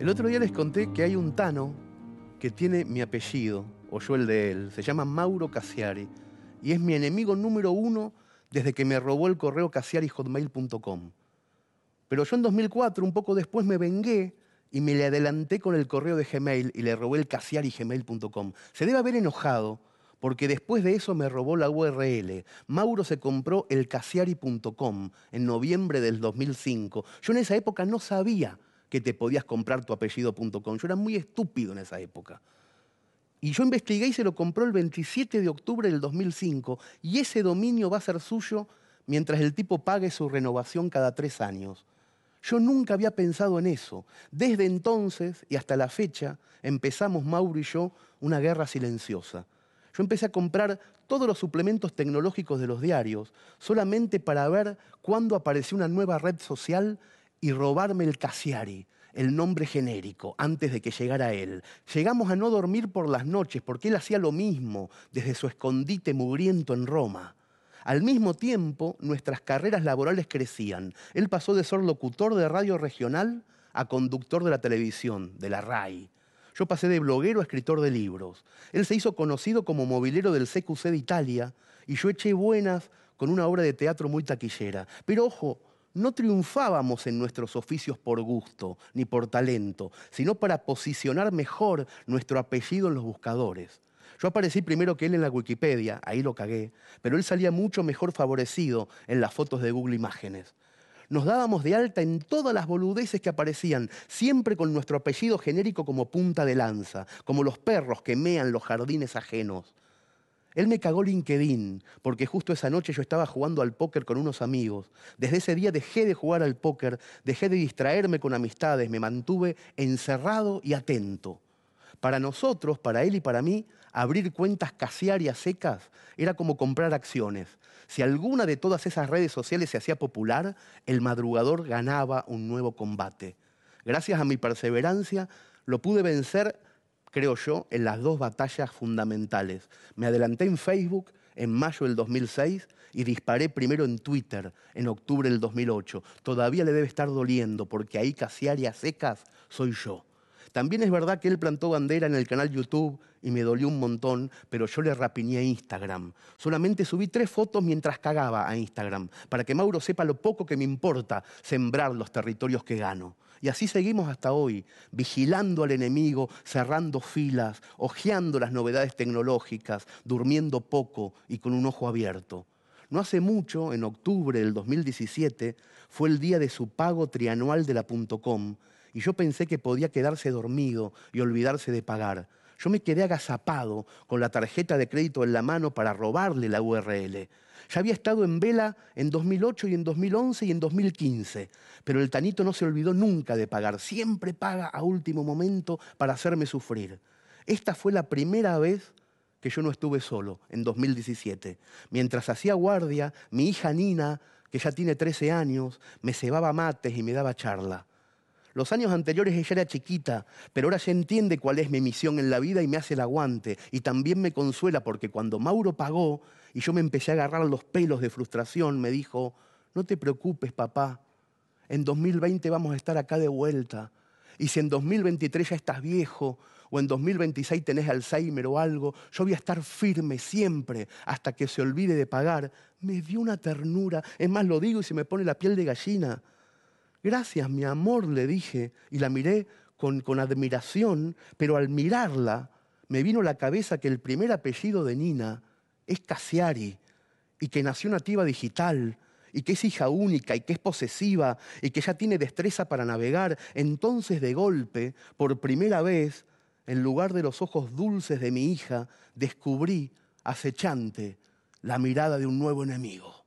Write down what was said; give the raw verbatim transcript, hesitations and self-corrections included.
El otro día les conté que hay un Tano que tiene mi apellido, o yo el de él. Se llama Mauro Casiari y es mi enemigo número uno desde que me robó el correo casiari hotmail punto com. Pero yo en dos mil cuatro, un poco después, me vengué y me le adelanté con el correo de Gmail y le robé el casiari gmail punto com. Se debe haber enojado porque después de eso me robó la U R L. Mauro se compró el casiari punto com en noviembre del dos mil cinco. Yo en esa época no sabía que te podías comprar tu apellido punto com. Yo era muy estúpido en esa época. Y yo investigué y se lo compró el veintisiete de octubre del dos mil cinco y ese dominio va a ser suyo mientras el tipo pague su renovación cada tres años. Yo nunca había pensado en eso. Desde entonces y hasta la fecha empezamos, Mauro y yo, una guerra silenciosa. Yo empecé a comprar todos los suplementos tecnológicos de los diarios solamente para ver cuándo apareció una nueva red social y robarme el Casiari, el nombre genérico, antes de que llegara él. Llegamos a no dormir por las noches porque él hacía lo mismo desde su escondite mugriento en Roma. Al mismo tiempo, nuestras carreras laborales crecían. Él pasó de ser locutor de radio regional a conductor de la televisión, de la R A I. Yo pasé de bloguero a escritor de libros. Él se hizo conocido como mobilero del C Q C de Italia y yo eché buenas con una obra de teatro muy taquillera. Pero ojo, no triunfábamos en nuestros oficios por gusto ni por talento, sino para posicionar mejor nuestro apellido en los buscadores. Yo aparecí primero que él en la Wikipedia, ahí lo cagué, pero él salía mucho mejor favorecido en las fotos de Google Imágenes. Nos dábamos de alta en todas las boludeces que aparecían, siempre con nuestro apellido genérico como punta de lanza, como los perros que mean los jardines ajenos. Él me cagó LinkedIn, porque justo esa noche yo estaba jugando al póker con unos amigos. Desde ese día dejé de jugar al póker, dejé de distraerme con amistades, me mantuve encerrado y atento. Para nosotros, para él y para mí, abrir cuentas casiarias secas era como comprar acciones. Si alguna de todas esas redes sociales se hacía popular, el madrugador ganaba un nuevo combate. Gracias a mi perseverancia, lo pude vencer, creo yo, en las dos batallas fundamentales. Me adelanté en Facebook en mayo del dos mil seis y disparé primero en Twitter en octubre del dos mil ocho. Todavía le debe estar doliendo porque ahí casiarias secas soy yo. También es verdad que él plantó bandera en el canal YouTube y me dolió un montón, pero yo le rapiñé a Instagram. Solamente subí tres fotos mientras cagaba a Instagram, para que Mauro sepa lo poco que me importa sembrar los territorios que gano. Y así seguimos hasta hoy, vigilando al enemigo, cerrando filas, hojeando las novedades tecnológicas, durmiendo poco y con un ojo abierto. No hace mucho, en octubre del dos mil diecisiete, fue el día de su pago trianual de la .com, y yo pensé que podía quedarse dormido y olvidarse de pagar. Yo me quedé agazapado con la tarjeta de crédito en la mano para robarle la U R L. Ya había estado en vela en dos mil ocho y en dos mil once y en dos mil quince, pero el Tanito no se olvidó nunca de pagar. Siempre paga a último momento para hacerme sufrir. Esta fue la primera vez que yo no estuve solo, en dos mil diecisiete. Mientras hacía guardia, mi hija Nina, que ya tiene trece años, me cebaba mates y me daba charla. Los años anteriores ella era chiquita, pero ahora ya entiende cuál es mi misión en la vida y me hace el aguante. Y también me consuela porque cuando Mauro pagó y yo me empecé a agarrar los pelos de frustración, me dijo, no te preocupes, papá, en dos mil veinte vamos a estar acá de vuelta. Y si en dos mil veintitrés ya estás viejo o en dos mil veintiséis tenés Alzheimer o algo, yo voy a estar firme siempre hasta que se olvide de pagar. Me dio una ternura, es más, lo digo y se me pone la piel de gallina. Gracias, mi amor, le dije, y la miré con, con admiración, pero al mirarla me vino a la cabeza que el primer apellido de Nina es Casiari, y que nació nativa digital, y que es hija única, y que es posesiva, y que ya tiene destreza para navegar. Entonces, de golpe, por primera vez, en lugar de los ojos dulces de mi hija, descubrí, acechante, la mirada de un nuevo enemigo.